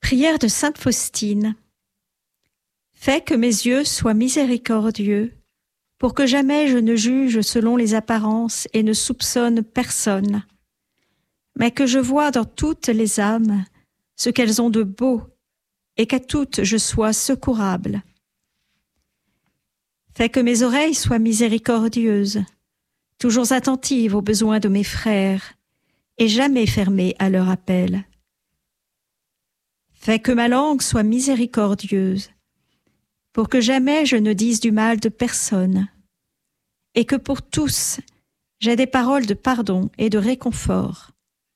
Prière de sainte Faustine. Fais que mes yeux soient miséricordieux, pour que jamais je ne juge selon les apparences et ne soupçonne personne, mais que je voie dans toutes les âmes ce qu'elles ont de beau, et qu'à toutes je sois secourable. Fais que mes oreilles soient miséricordieuses, toujours attentives aux besoins de mes frères, et jamais fermées à leur appel. Fais que ma langue soit miséricordieuse, pour que jamais je ne dise du mal de personne, et que pour tous j'ai des paroles de pardon et de réconfort.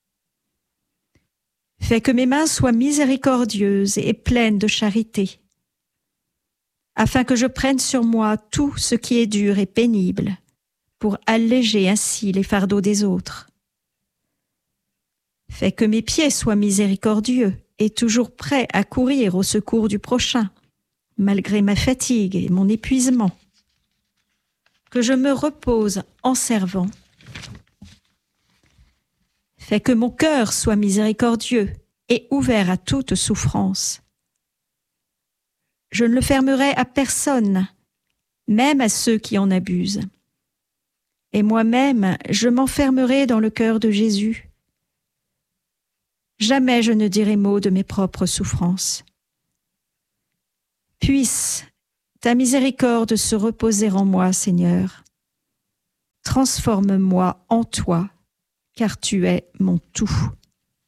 Fais que mes mains soient miséricordieuses et pleines de charité, afin que je prenne sur moi tout ce qui est dur et pénible, pour alléger ainsi les fardeaux des autres. Fais que mes pieds soient miséricordieux et toujours prêts à courir au secours du prochain, malgré ma fatigue et mon épuisement. Que je me repose en servant. Fais que mon cœur soit miséricordieux et ouvert à toute souffrance. Je ne le fermerai à personne, même à ceux qui en abusent. Et moi-même, je m'enfermerai dans le cœur de Jésus. Jamais je ne dirai mot de mes propres souffrances. Puisse ta miséricorde se reposer en moi, Seigneur. Transforme-moi en toi, car tu es mon tout.